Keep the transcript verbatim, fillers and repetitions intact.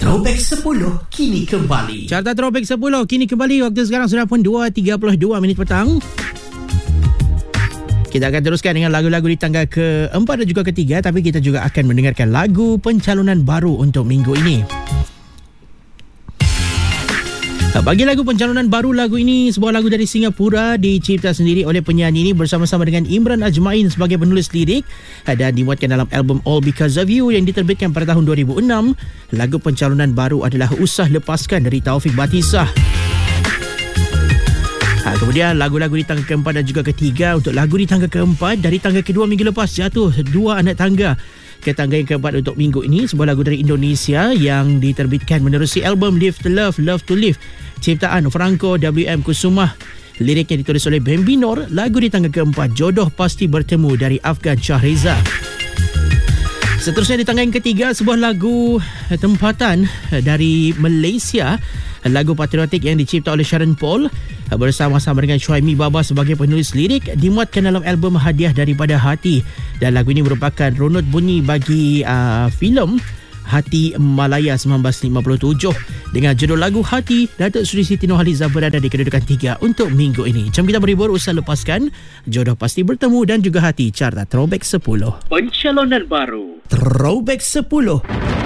Throwback sepuluh kini kembali. Carta Throwback sepuluh kini kembali. Waktu sekarang sudah pun dua tiga puluh dua minit petang. Kita akan teruskan dengan lagu-lagu di tangga keempat dan juga ketiga, tapi kita juga akan mendengarkan lagu pencalonan baru untuk minggu ini. Bagi lagu pencalonan baru, lagu ini sebuah lagu dari Singapura, dicipta sendiri oleh penyanyi ini bersama-sama dengan Imran Ajmain sebagai penulis lirik dan dimuatkan dalam album All Because of You yang diterbitkan pada tahun dua ribu enam. Lagu pencalonan baru adalah Usah Lepaskan dari Taufik Batisah. Ha, kemudian lagu-lagu di tangga keempat dan juga ketiga. Untuk lagu di tangga keempat, dari tangga kedua minggu lepas jatuh dua anak tangga ke tangga yang keempat untuk minggu ini. Sebuah lagu dari Indonesia yang diterbitkan menerusi album Live to Love, Love to Live, ciptaan Franco W M Kusumah. Liriknya ditulis oleh Bambi Noor. Lagu di tangga keempat, Jodoh Pasti Bertemu dari Afgan Shahreza. Seterusnya di tangga yang ketiga, sebuah lagu tempatan dari Malaysia, lagu patriotik yang dicipta oleh Sharon Paul bersama-sama dengan Shuaimi Baba sebagai penulis lirik, dimuatkan dalam album Hadiah Daripada Hati, dan lagu ini merupakan runut bunyi bagi uh, filem Hati Malaya seribu sembilan ratus lima puluh tujuh. Dengan judul lagu Hati, Datuk Seri Siti Nurhaliza berada di kedudukan tiga untuk minggu ini. Jom kita berhibur, Usah Lepaskan, Jodoh Pasti Bertemu dan juga Hati. Carta Throwback sepuluh. Pencalonan baru Throwback sepuluh.